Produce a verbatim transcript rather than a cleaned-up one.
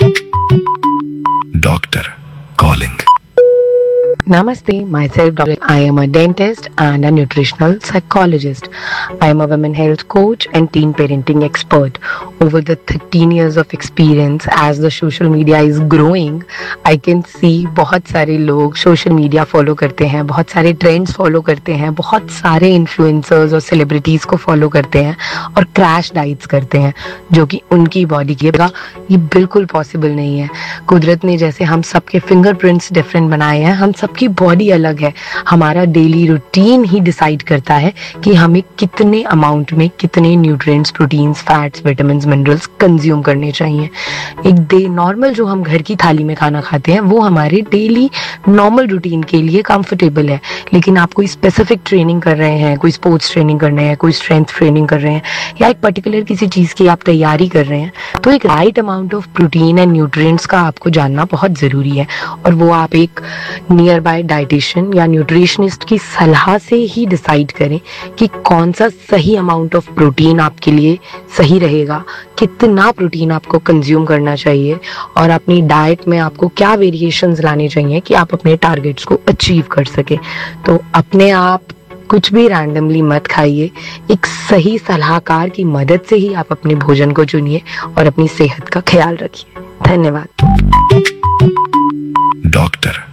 Doctor calling. Namaste, myself Doctor I am a dentist and a nutritional psychologist. I am a women health coach and teen parenting expert. Over the thirteen years of experience, as the social media is growing, I can see बहुत सारे लोग social media follow करते हैं, बहुत सारे trends follow करते हैं, बहुत सारे influencers और celebrities को follow करते हैं और crash diets करते हैं, जो कि उनकी body के लिए ये बिल्कुल possible नहीं है. कुदरत ने जैसे हम सबके fingerprints different बनाए हैं, हम सबकी बॉडी अलग है. हमारा डेली रूटीन ही डिसाइड करता है कि हमें कितने अमाउंट में कितने nutrients, proteins, fats, vitamins, minerals consume करने चाहिए. एक डे नॉर्मल जो हम घर की थाली में खाना खाते हैं वो हमारे डेली नॉर्मल रूटीन के लिए कंफर्टेबल है. लेकिन आप कोई स्पेसिफिक ट्रेनिंग कर रहे हैं, कोई स्पोर्ट्स ट्रेनिंग कर रहे हैं, कोई स्ट्रेंथ ट्रेनिंग कर रहे हैं या एक पर्टिकुलर किसी चीज़ की आप तैयारी कर रहे हैं, तो एक right amount of protein and nutrients का आपको जानना बहुत ज़रूरी है. और वो आप एक नियर बाय डाइटिशियन या न्यूट्रिशनिस्ट की सलाह से ही डिसाइड करें कि कौन सा सही अमाउंट ऑफ प्रोटीन आपके लिए सही रहेगा, कितना प्रोटीन आपको कंज्यूम करना चाहिए और अपनी डाइट में आपको क्या वेरिएशंस लाने चाहिए कि आप अपने टारगेट्स को अचीव कर सके. तो अपने आप कुछ भी रैंडमली मत खाइए. एक सही सलाहकार की मदद से ही आप अपने भोजन को चुनिए और अपनी सेहत का ख्याल रखिए. धन्यवाद. Doctor